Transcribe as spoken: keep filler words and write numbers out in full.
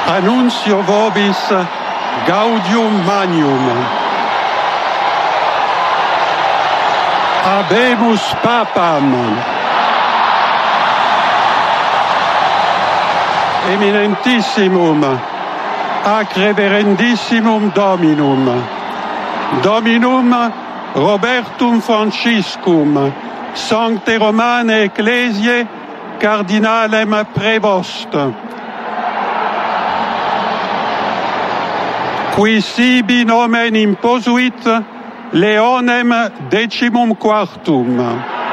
Annuncio vobis gaudium magnum. Habemus papam. Eminentissimum ac reverendissimum Dominum, Dominum Robertum Franciscum, Sancte Romane Ecclesiae Cardinalem Prevost, qui sibi nomen imposuit Leonem decimum quartum.